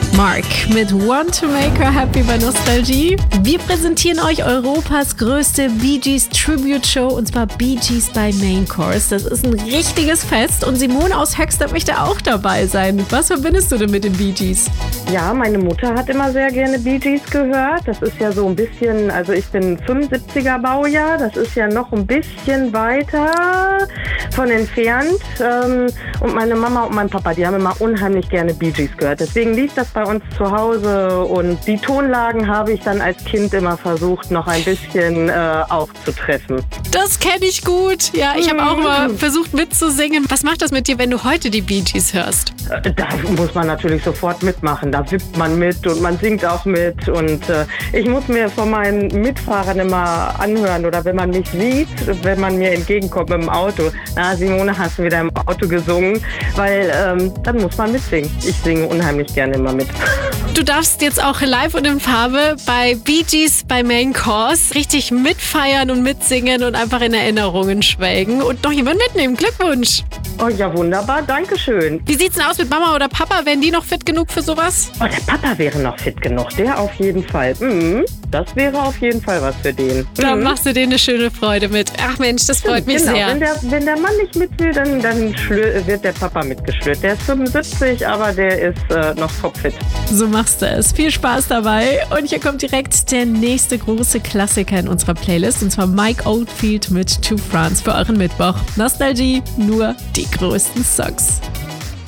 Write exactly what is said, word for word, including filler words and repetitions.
Mark mit Want to Make Her Happy bei Nostalgie. Wir präsentieren euch Europas größte Bee Gees Tribute Show, und zwar Bee Gees by Main Course. Das ist ein richtiges Fest und Simone aus Höxter möchte auch dabei sein. Was verbindest du denn mit den Bee Gees? Ja, meine Mutter hat immer sehr gerne Bee Gees gehört. Das ist ja so ein bisschen, also ich bin fünfundsiebziger Baujahr, das ist ja noch ein bisschen weiter von entfernt. Und meine Mama und mein Papa, die haben immer unheimlich gerne Bee Gees gehört. Deswegen lief das bei uns zu Hause und die Tonlagen habe ich dann als Kind immer versucht, noch ein bisschen äh, aufzutreffen. Das kenne ich gut. Ja, ich habe auch mal versucht mitzusingen. Was macht das mit dir, wenn du heute die Bee Gees hörst? Da muss man natürlich sofort mitmachen. Da wippt man mit und man singt auch mit. Und äh, ich muss mir von meinen Mitfahrern immer anhören oder wenn man mich sieht, wenn man mir entgegenkommt mit dem Auto. Na, Simone, hast du wieder im Auto gesungen? Weil ähm, dann muss man mitsingen. Ich singe unheimlich gerne immer mit. Du darfst jetzt auch live und in Farbe bei Bee Gees bei Main Course richtig mitfeiern und mitsingen und einfach in Erinnerungen schwelgen und noch jemand mitnehmen. Glückwunsch! Oh ja, wunderbar, danke schön. Wie sieht's denn aus mit Mama oder Papa? Wären die noch fit genug für sowas? Oh, der Papa wäre noch fit genug, der auf jeden Fall. Mhm. Das wäre auf jeden Fall was für den. Dann mhm. machst du denen eine schöne Freude mit. Ach Mensch, das freut mich genau. sehr. Wenn der, wenn der Mann nicht mit will, dann, dann schlür, wird der Papa mitgeschlürt. Der ist fünfundsiebzig, aber der ist äh, noch topfit. So machst du es. Viel Spaß dabei. Und hier kommt direkt der nächste große Klassiker in unserer Playlist. Und zwar Mike Oldfield mit To France für euren Mittwoch. Nostalgie, nur die größten Songs.